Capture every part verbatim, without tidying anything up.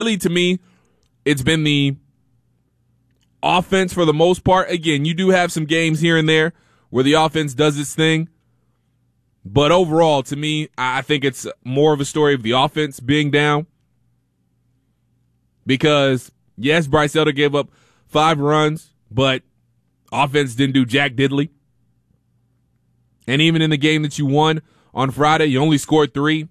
really, to me, it's been the offense for the most part. Again, you do have some games here and there where the offense does its thing. But overall, to me, I think it's more of a story of the offense being down. Because, yes, Bryce Elder gave up five runs, but offense didn't do jack diddly. And even in the game that you won on Friday, you only scored three.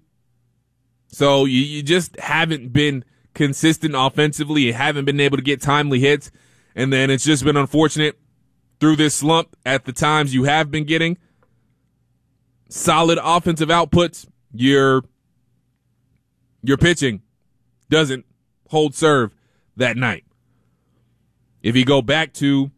So you, you just haven't been consistent offensively. You haven't been able to get timely hits. And then it's just been unfortunate through this slump at the times you have been getting solid offensive outputs. Your, your pitching doesn't hold serve that night. If you go back to,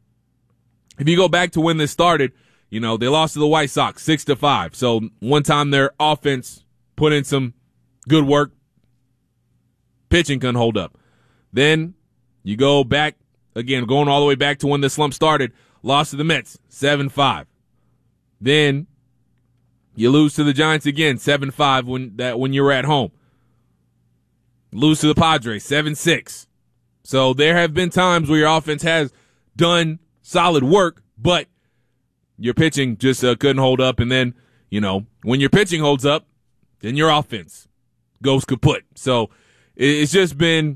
if you go back to when this started, you know, they lost to the White Sox six to five. So one time their offense put in some good work, pitching couldn't hold up. Then you go back again, going all the way back to when the slump started, lost to the Mets seven five. Then you lose to the Giants again seven five when that when you were at home. Lose to the Padres seven six. So there have been times where your offense has done solid work, but your pitching just uh, couldn't hold up. And then, you know, when your pitching holds up, then your offense goes kaput. So it's just been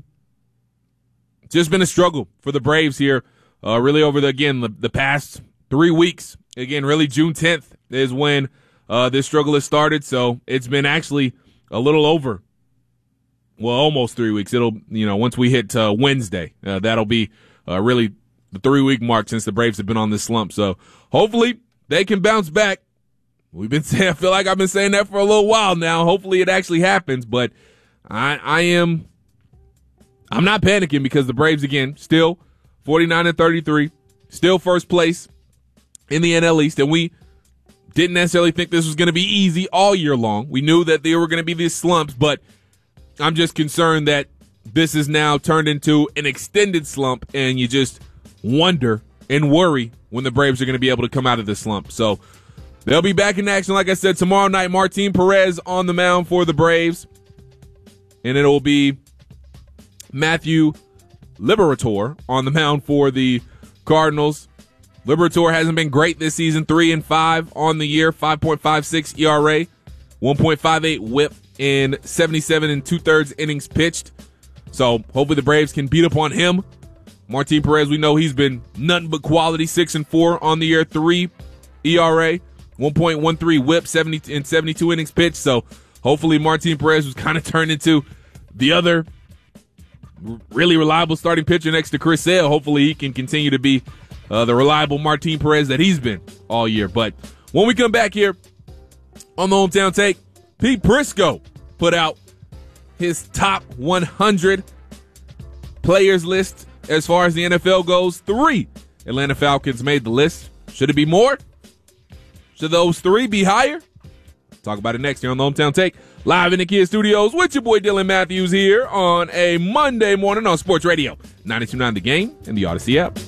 just been a struggle for the Braves here, uh, really over the, again, the, the past three weeks. Again, really June tenth is when uh, this struggle has started. So it's been actually a little over, well, almost three weeks. It'll, you know, once we hit uh, Wednesday, uh, that'll be uh, really the three-week mark since the Braves have been on this slump. So hopefully they can bounce back. We've been saying, I feel like I've been saying that for a little while now. Hopefully it actually happens, but I, I am, I'm not panicking because the Braves, again, still forty-nine and thirty-three, still first place in the N L East, and we didn't necessarily think this was going to be easy all year long. We knew that there were going to be these slumps, but I'm just concerned that this is now turned into an extended slump, and you just wonder and worry when the Braves are going to be able to come out of this slump. So they'll be back in action, like I said, tomorrow night. Martin Perez on the mound for the Braves, and it'll be Matthew Liberatore on the mound for the Cardinals. Liberatore hasn't been great this season, three and five on the year, five point five six E R A, one point five eight whip in seventy-seven and two-thirds innings pitched. So hopefully the Braves can beat up on him. Martin Perez, we know he's been nothing but quality, six and four on the year, three E R A, one point one three whip, seventy and seventy-two innings pitched. So hopefully Martin Perez was kind of turned into the other really reliable starting pitcher next to Chris Sale. Hopefully he can continue to be uh, the reliable Martin Perez that he's been all year. But when we come back here on the Hometown Take, Pete Prisco put out his top one hundred players list as far as the N F L goes. Three Atlanta Falcons made the list. Should it be more? Should those three be higher? Talk about it next here on the Hometown Take, live in the Kia Studios with your boy Dylan Matthews here on a Monday morning on Sports Radio ninety-two point nine The Game and the Odyssey app.